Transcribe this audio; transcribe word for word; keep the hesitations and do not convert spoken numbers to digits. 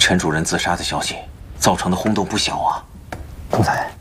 陈主任自杀的消息造成的轰动不小啊。 总裁，